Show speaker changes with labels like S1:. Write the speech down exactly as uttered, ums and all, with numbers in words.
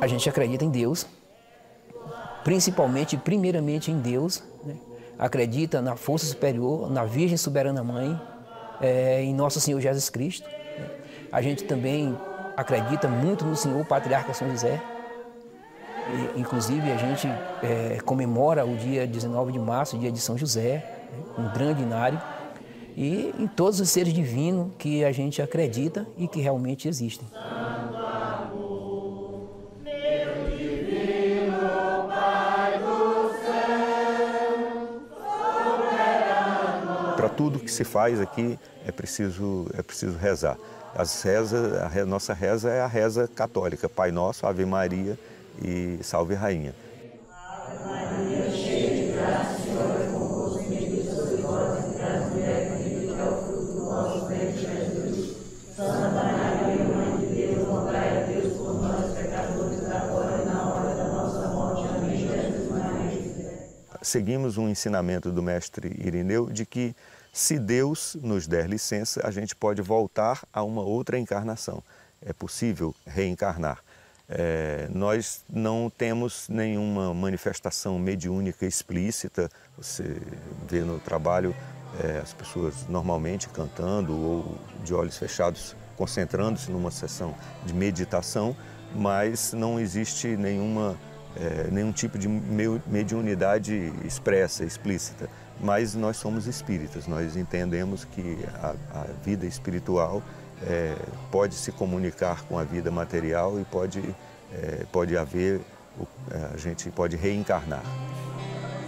S1: A gente acredita em Deus, principalmente, primeiramente em Deus, né? Acredita na força superior, na Virgem Soberana Mãe, é, em Nosso Senhor Jesus Cristo. Né? A gente também acredita muito no Senhor Patriarca São José. E, inclusive, a gente é, comemora o dia dezenove de março, o dia de São José, né? Um grande inário, e em todos os seres divinos que a gente acredita e que realmente existem.
S2: Para tudo que se faz aqui é preciso, é preciso rezar. As rezas, a re, nossa reza é a reza católica, Pai Nosso, Ave Maria e Salve Rainha.
S3: Ave Maria, cheia de graça, o Senhor é convosco, bendita sois vós entre as mulheres, bendito é o fruto do vosso ventre, Jesus. Santa Maria, Mãe de Deus, rogai a Deus por nós, pecadores, agora e na hora da nossa morte. Amém. Jesus Maria.
S2: Seguimos um ensinamento do mestre Irineu de que, se Deus nos der licença, a gente pode voltar a uma outra encarnação. É possível reencarnar. É, nós não temos nenhuma manifestação mediúnica explícita. Você vê no trabalho é, as pessoas normalmente cantando ou de olhos fechados, concentrando-se numa sessão de meditação, mas não existe nenhuma, é, nenhum tipo de mediunidade expressa, explícita. Mas nós somos espíritas, nós entendemos que a, a vida espiritual é, pode se comunicar com a vida material e pode, é, pode haver, a gente pode reencarnar.